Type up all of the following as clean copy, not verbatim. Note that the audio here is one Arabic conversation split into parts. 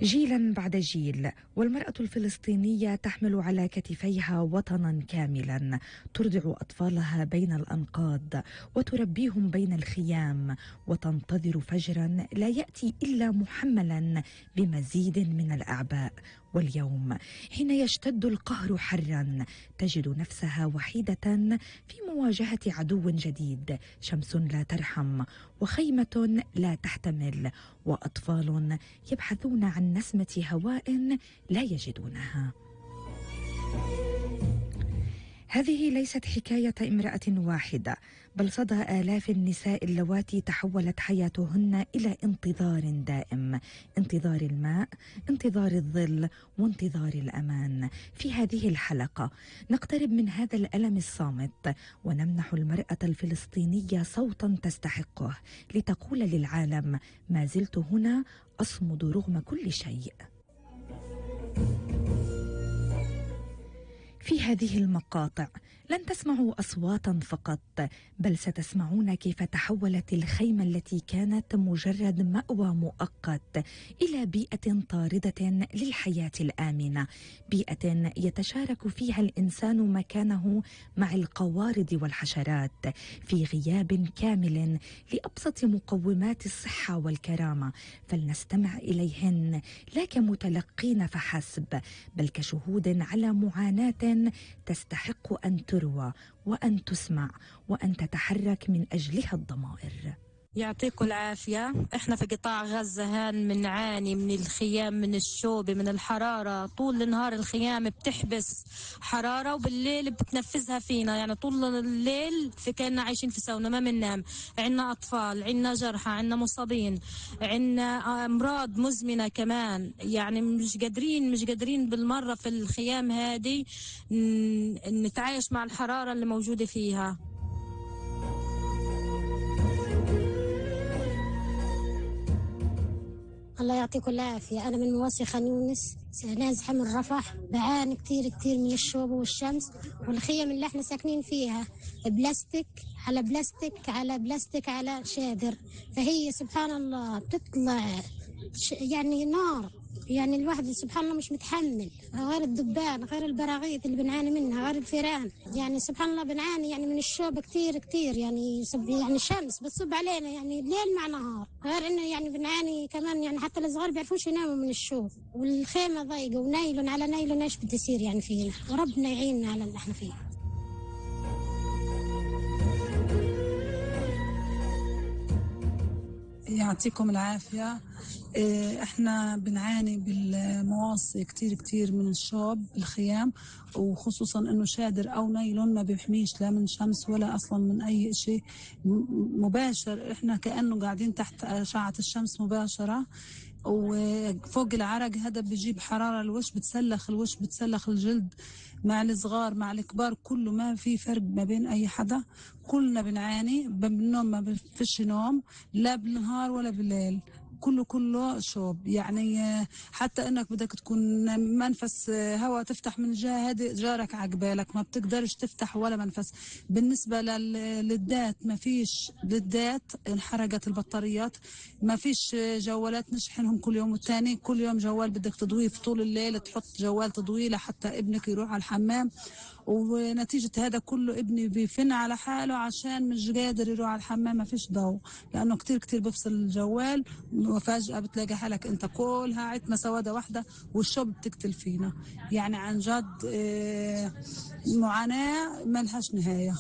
جيلا بعد جيل، والمرأة الفلسطينية تحمل على كتفيها وطنا كاملا، ترضع أطفالها بين الأنقاض وتربيهم بين الخيام، وتنتظر فجرا لا يأتي إلا محملا بمزيد من الأعباء. واليوم حين يشتد القهر حرا تجد نفسها وحيدة في مواجهة عدو جديد، شمس لا ترحم وخيمة لا تحتمل وأطفال يبحثون عن نسمة هواء لا يجدونها. هذه ليست حكاية امرأة واحدة، بل صدى آلاف النساء اللواتي تحولت حياتهن إلى انتظار دائم، انتظار الماء، انتظار الظل، وانتظار الأمان. في هذه الحلقة نقترب من هذا الألم الصامت ونمنح المرأة الفلسطينية صوتا تستحقه، لتقول للعالم: ما زلت هنا أصمد رغم كل شيء. في هذه المقاطع لن تسمعوا أصواتا فقط، بل ستسمعون كيف تحولت الخيمة التي كانت مجرد مأوى مؤقت إلى بيئة طاردة للحياة الآمنة، بيئة يتشارك فيها الإنسان مكانه مع القوارض والحشرات، في غياب كامل لأبسط مقومات الصحة والكرامة. فلنستمع إليهن لا كمتلقين فحسب، بل كشهود على معاناة تستحق أن تروى وأن تسمع وأن تتحرك من أجلها الضمائر. يعطيكم العافية. احنا في قطاع غزة هان بنعاني من الخيام، من الشوب، من الحرارة. طول النهار الخيام بتحبس حرارة وبالليل بتنفذها فينا، يعني طول الليل في كأننا عايشين في سونا ما بننام. عنا أطفال، عنا جرحى، عنا مصابين، عنا أمراض مزمنة كمان. يعني مش قادرين بالمرة في الخيام هذه نتعايش مع الحرارة اللي موجودة فيها. الله يعطيكم العافية. أنا من مواسي خان يونس، نازحة من رفح، بعاني كتير من الشوب والشمس، والخيم اللي احنا ساكنين فيها بلاستيك على بلاستيك على بلاستيك على شادر، فهي سبحان الله بتطلع يعني نار. يعني الواحد سبحان الله مش متحمل، غير الذبان، غير البراغيث اللي بنعاني منها، غير الفيران. يعني سبحان الله بنعاني يعني من الشوب كتير يعني الشمس بتصب علينا يعني ليل مع نهار، غير انه يعني بنعاني كمان يعني حتى الصغار بيعرفوش يناموا من الشوب، والخيمة ضيقة ونايلون على نايلون. ايش بده يصير يعني فينا؟ وربنا يعيننا على اللي احنا فيه. يعطيكم العافية. احنا بنعاني بالمواصي كتير من الشوب بالخيام، وخصوصا انه شادر او نايلون ما بيحميش لا من شمس ولا اصلا من اي شيء مباشر. احنا كأنه قاعدين تحت اشعة الشمس مباشرة، وفوق العرق هذا بيجيب حرارة الوش، بتسلخ الوش، بتسلخ الجلد، مع الصغار مع الكبار كله ما في فرق ما بين أي حدا. كلنا بنعاني بالنوم، ما فيش نوم لا بالنهار ولا بالليل، كله شوب. يعني حتى انك بدك تكون منفس هواء تفتح من الجهه هذه جارك عقبالك، ما بتقدرش تفتح ولا منفس. بالنسبه لللدات ما فيش لدات، انحرقت البطاريات، ما فيش جوالات نشحنهم كل يوم والتاني. كل يوم جوال بدك تضويه في طول الليل، تحط جوال تضويه لحتى ابنك يروح على الحمام. ونتيجة هذا كله ابني بيفن على حاله عشان مش قادر يروح على الحمام، ما فيش ضوء، لأنه كتير بفصل الجوال، وفجأة بتلاقي حالك انت كلها عتمة سودة واحدة والشوب بتقتل فينا. يعني عن جد معاناة ملهاش نهاية.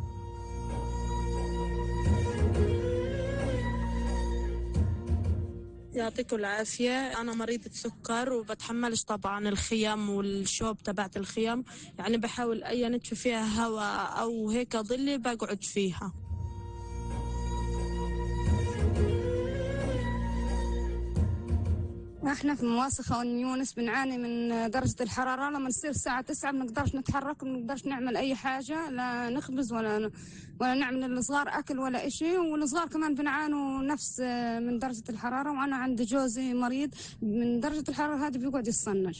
يعطيكم العافية. أنا مريضة سكر وبتحملش طبعا الخيام والشوب تبعت الخيام، يعني بحاول أي نتف فيها هواء أو هيك ظلي بقعد فيها. احنا في مواسخة ونيونس بنعاني من درجة الحرارة. لما نصير الساعة 9 بنقدرش نتحرك، وبنقدرش نعمل أي حاجة، لا نخبز ولا نعمل للصغار أكل ولا إشي. والصغار كمان بنعانوا نفس من درجة الحرارة. وأنا عندي جوزي مريض من درجة الحرارة هذه بيقعد يتصنج.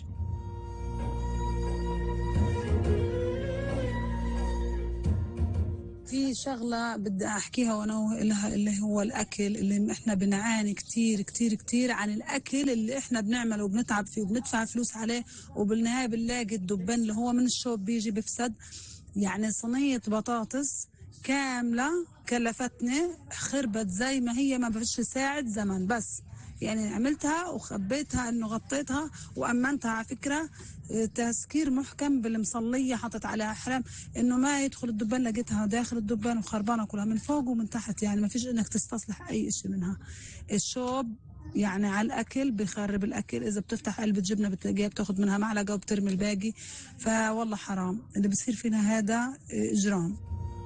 في شغلة بدي أحكيها وأنوه لها، اللي هو الأكل اللي إحنا بنعاني كتير كتير كتير عن الأكل اللي إحنا بنعمله وبنتعب فيه وبندفع فلوس عليه، وبالنهاية بنلاقي الدبان اللي هو من الشوب بيجي بفسد. يعني صينية بطاطس كاملة كلفتني خربت زي ما هي، ما فيش ساعة زمن، بس يعني عملتها وخبيتها انه غطيتها وامنتها. على فكرة تسكير محكم بالمصلية، حطت عليها حرام انه ما يدخل الدبان، لقيتها داخل الدبان وخربانة كلها من فوق ومن تحت، يعني ما فيش انك تستصلح اي شيء منها. الشوب يعني على الاكل بيخرب الاكل، اذا بتفتح علبة جبنة بتلاقيها بتاخد منها معلقة وبترمي الباقي، فوالله حرام اللي بصير فينا، هذا اجرام.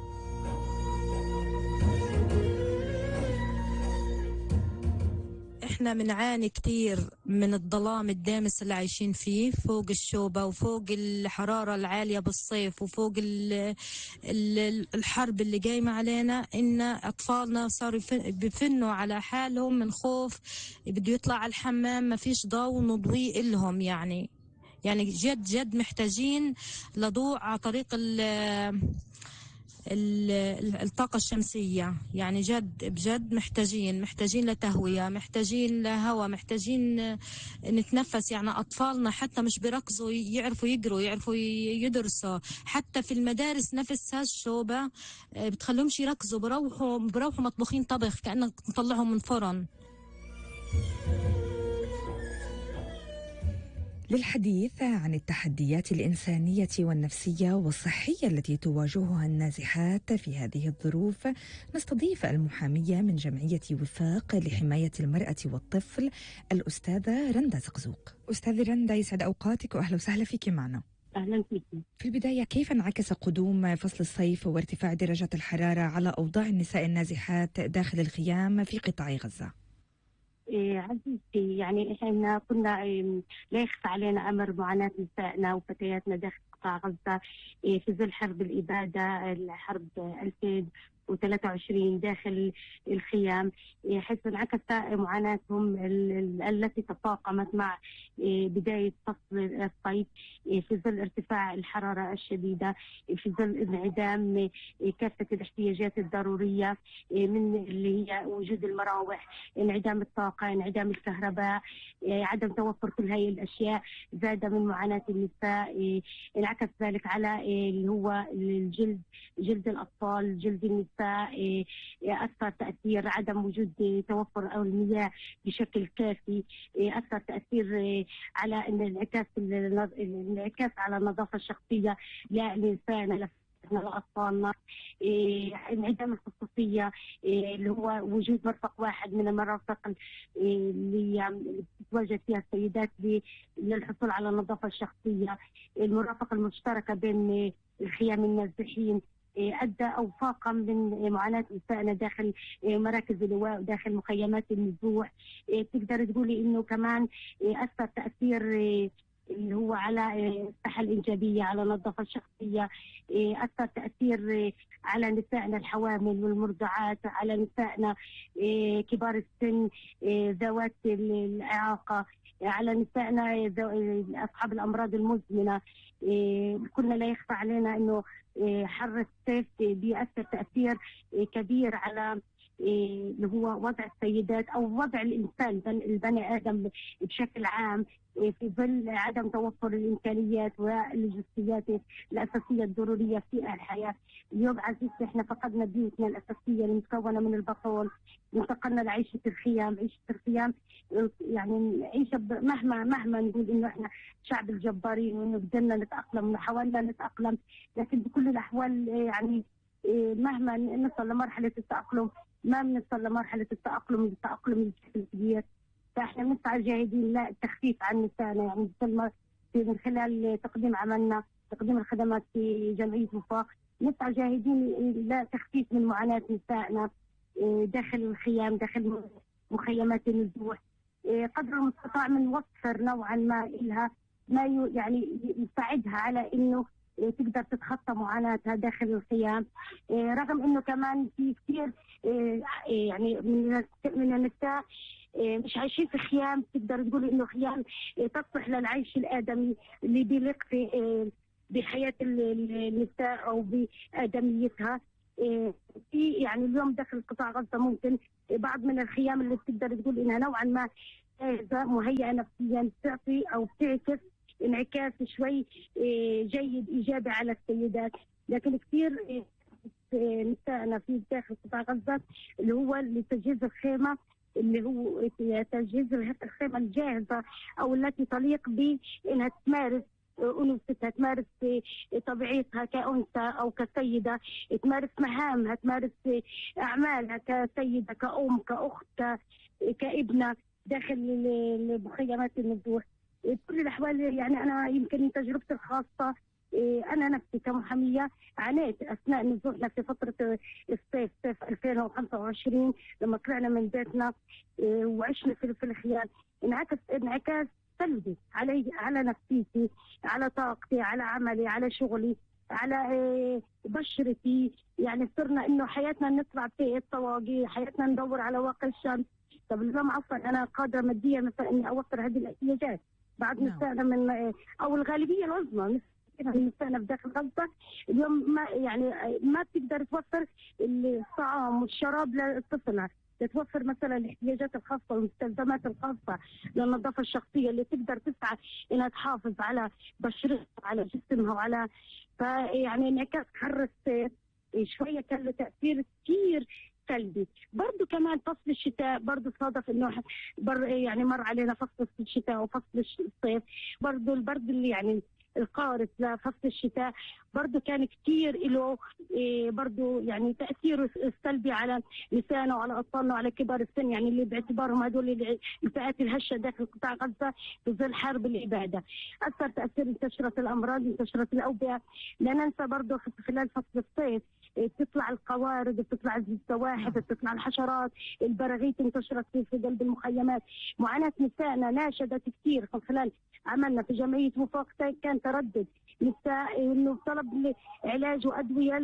احنا بنعاني كتير من الظلام الدامس اللي عايشين فيه، فوق الشوبة وفوق الحرارة العالية بالصيف وفوق الحرب اللي قايمة علينا. إن أطفالنا صاروا بفنوا على حالهم من خوف، بده يطلع على الحمام ما فيش ضوء نضوي إلهم. يعني جد جد محتاجين لضوء على طريق الطاقة الشمسية. يعني جد بجد محتاجين لتهوية، محتاجين لهواء، محتاجين نتنفس. يعني أطفالنا حتى مش بيركزوا، يعرفوا يقروا، يعرفوا يدرسوا. حتى في المدارس نفسها الشوبة بتخليهمش يركزوا، بروحوا مطبخين طبخ كأنك مطلعهم من فرن. للحديث عن التحديات الإنسانية والنفسية والصحية التي تواجهها النازحات في هذه الظروف، نستضيف المحامية من جمعية وفاق لحماية المرأة والطفل، الأستاذة رندا زقزوق. أستاذة رندا، يسعد أوقاتك وأهلا وسهلا فيك معنا. أهلا فيك. في البداية، كيف انعكس قدوم فصل الصيف وارتفاع درجة الحرارة على أوضاع النساء النازحات داخل الخيام في قطاع غزة؟ عزيزتي، يعني احنا كنا لا يخفى علينا امر معاناه نسائنا وفتياتنا داخل قطاع غزه في ظل حرب الاباده، الحرب 2023 داخل الخيام، حيث انعكست معاناتهم التي تفاقمت مع بداية فصل الصيف في ظل ارتفاع الحرارة الشديدة، في ظل انعدام كافة الاحتياجات الضرورية من اللي هي وجود المراوح، انعدام الطاقة، انعدام الكهرباء، عدم توفر كل هذه الأشياء زاد من معاناة النساء. انعكس ذلك على اللي هو جلد الأطفال، جلد النساء. أثر تأثير عدم وجود توفر أو المياه بشكل كافي، أثر تأثير على الانعكاس على النظافة الشخصية لنسائنا لأطفالنا، انعدام الخصوصية اللي هو وجود مرفق واحد من المرافق اللي تتواجد فيها السيدات للحصول على النظافة الشخصية، المرافقة المشتركة بين الخيام النازحين أدى أو فاقم من معاناة نسائنا داخل مراكز اللواء وداخل مخيمات النزوح. تقدر تقولي إنه كمان أثر تأثير اللي هو على الصحة الإنجابية، على النظافة الشخصية، أثر تأثير على نسائنا الحوامل والمرضعات، على نسائنا كبار السن ذوات الإعاقة، على نسائنا أصحاب الأمراض المزمنة. كنا لا يخفى علينا إنه حر الصيف بيأثر تأثير كبير على اللي هو وضع السيدات أو وضع الإنسان البني آدم بشكل عام، في ظل عدم توفر الإمكانيات واللوجستيات الأساسية الضرورية في الحياة. اليوم عزيزتي احنا فقدنا بيوتنا الأساسية المكونة من البطول، انتقلنا لعيشة الخيام. عيشة الخيام يعني عيشة مهما نقول إنه احنا شعب الجبارين وإنه بدنا نتأقلم وحاولنا نتأقلم، لكن بكل الأحوال يعني مهما نصل لمرحلة التأقلم ما بنوصل لمرحلة التأقلم بشكل كبير. فاحنا بنسعى جاهدين للتخفيف عن نسائنا، يعني من خلال تقديم عملنا، تقديم الخدمات في جمعية وفاق، نسعى جاهدين لتخفيف من معاناة نسائنا داخل الخيام، داخل مخيمات النزوح، قدر المستطاع من وفر نوعا ما إلها ما يعني يساعدها على إنه تقدر تتخطى معاناتها داخل الخيام. رغم انه كمان في كثير يعني من النساء مش عايشين في خيام، تقدر تقول انه خيام تصلح للعيش الادمي اللي بيليق في بحياه النساء او بادميتها. في يعني اليوم داخل قطاع غزة ممكن بعض من الخيام اللي بتقدر تقول انها نوعا ما مهيئة نفسيا، بتعطي او بتعكس انعكاس شوي جيد ايجابي على السيدات. لكن كثير نسائنا في داخل قطاع غزة اللي هو لتجهيز الخيمة، اللي هو تجهيز الخيمة الجاهزة أو التي تليق بأنها تمارس أنوثتها، تمارس طبيعتها كأنثى أو كسيدة، تمارس مهامها، تمارس أعمالها كسيدة، كأم، كأخت، كابنة داخل مخيمات النزوح. كل الأحوال يعني أنا يمكن تجربتي الخاصة، أنا نفسي كمحامية عانيت أثناء نزوحنا في فترة الصيف، صيف 2025 لما طلعنا من بيتنا وعشنا في الخيام. انعكاس سلبي على نفسيتي، على طاقتي، على عملي، على شغلي، على بشرتي. يعني صرنا إنه حياتنا نطلع في الطواقي، حياتنا ندور على واقع الشمس. طب اليوم عفوا أنا قادرة ماديا مثلا إني أوفر هذه الاحتياجات. بعض نسائنا من أو الغالبية العظمى نسائنا في داخل غزة اليوم ما بتقدر توفر الطعام والشراب لطفلها، تتوفر مثلا الاحتياجات الخاصة والمستلزمات الخاصة للنظافة الشخصية اللي تقدر تسعى انها تحافظ على بشرتها وعلى جسمها وعلى فيعني انعكاس حر الصيف شوية كان له تأثير كثير سلبي. برضو كمان فصل الشتاء برضو صادف انه يعني مر علينا فصل الشتاء وفصل الصيف، برضو البرد اللي يعني القارس لفصل الشتاء برضو كان كثير له برضو يعني تأثيره السلبي على نسائنا وعلى أطفالنا وعلى كبار السن، يعني اللي باعتبارهم هذول الفئات الهشة داخل قطاع غزة في ظل حرب الإبادة. أثر تأثير انتشرت الأمراض، انتشرت الأوبئة. لا ننسى برضو خلال فصل الصيف بتطلع القوارض، بتطلع الزواحف، بتطلع الحشرات، البراغيث انتشرت في قلب المخيمات. معاناة نسائنا ناشدت كثير خلال عملنا في جمعية مفاقة، كان تردد نساء انه طلب علاج وادويه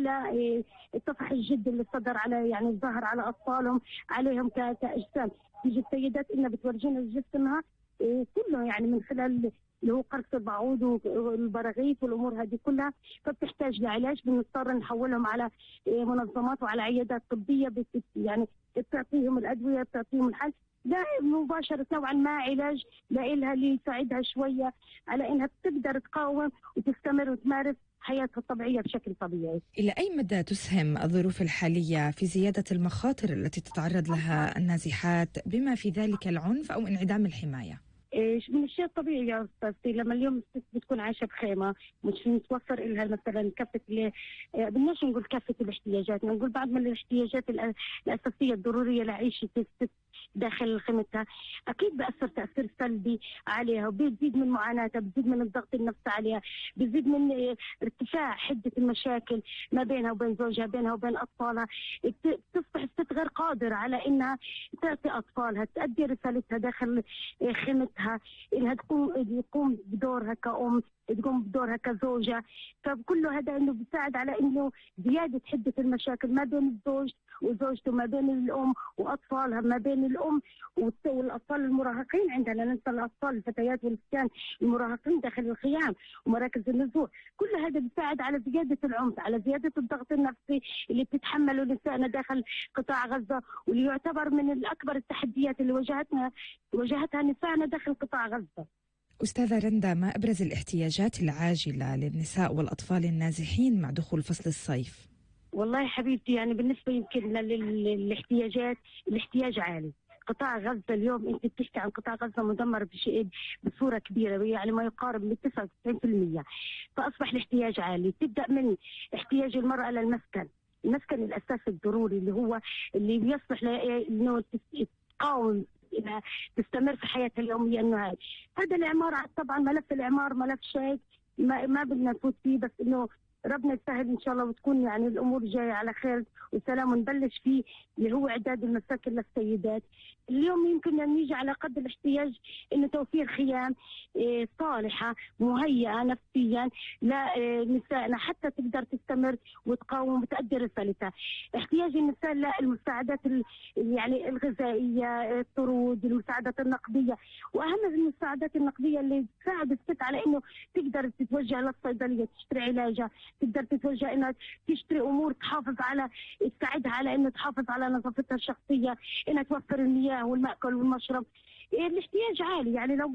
لطفح الجد اللي صدر على يعني الظهر على اطفالهم عليهم كاجسام. تيجي السيدات انها بتورجينا جسمها كله يعني من خلال اللي هو قرص البعوض والبراغيث والامور هذه كلها، فبتحتاج لعلاج. بنضطر نحولهم على منظمات وعلى عيادات طبيه يعني بتعطيهم الادويه، بتعطيهم الحل، ده مباشرة نوعا ما علاج لإلها اللي يساعدها شوية على إنها تقدر تقاوم وتستمر وتمارس حياتها الطبيعية بشكل طبيعي. إلى أي مدى تسهم الظروف الحالية في زيادة المخاطر التي تتعرض لها النازحات بما في ذلك العنف أو انعدام الحماية؟ من الشيء الطبيعي يا أستاذتي لما اليوم الست بتكون عايشة بخيمة مش متوفر لها مثلا كافة بدناش نقول كافة الاحتياجات، نقول بعض من الاحتياجات الأساسية الضرورية لعيشة الست داخل خيمتها، أكيد بأثر تأثير سلبي عليها وبيزيد من معاناتها، بيزيد من الضغط النفسي عليها، بيزيد من ارتفاع حدة المشاكل ما بينها وبين زوجها، بينها وبين أطفالها. تصبح الست غير قادرة على إنها تعطي أطفالها، تؤدي رسالتها داخل خيمتها، إنها تقوم بدورها كأم، تقوم بدورها كزوجة. فكل هذا إنه بيساعد على إنه زيادة حدة المشاكل ما بين الزوج وزوجته، ما بين الأم وأطفالها، ما بين الأم والأطفال المراهقين. عندنا ننسى الأطفال الفتيات والفتيان المراهقين داخل الخيام ومراكز النزوح. كل هذا بيساعد على زيادة العنف، على زيادة الضغط النفسي اللي بتتحمله نسائنا داخل قطاع غزة، واللي يعتبر من الأكبر التحديات اللي واجهتها نسائنا داخل قطاع غزة. أستاذة رندا، ما أبرز الاحتياجات العاجلة للنساء والأطفال النازحين مع دخول فصل الصيف؟ والله حبيبتي يعني بالنسبة يمكن للاحتياجات، الاحتياج عالي. قطاع غزة اليوم انت بتحكي عن قطاع غزة مدمر بصورة كبيرة، يعني ما يقارب من 99%. فأصبح الاحتياج عالي، تبدأ من احتياج المرأة للمسكن، المسكن الأساسي الضروري اللي هو اللي بيصلح لأنه تقاوم إنها تستمر في حياتها اليومية. إنه هذا الإعمار طبعا ملف الإعمار ملف شائك ما بدنا نفوت فيه، بس إنه ربنا يسهل إن شاء الله وتكون يعني الأمور جاية على خير وسلام ونبلش فيه اللي هو إعداد المساكن للسيدات. اليوم يمكن أن نيجي على قدر الاحتياج إنه توفير خيام صالحة مهيئة نفسيا لنسائنا حتى تقدر تستمر وتقاوم وتؤدي رسالتها. احتياج النساء للمساعدات يعني الغذائية، الطرود، المساعدات النقدية، وأهم المساعدات النقدية اللي تساعد الست على انه تقدر تتوجه للصيدليه تشتري علاجها، تقدر تتوجه انها تشتري امور تحافظ على تساعدها على انه تحافظ على نظافتها الشخصيه، انها توفر المياه والمأكل والمشرب. الاحتياج عالي، يعني لو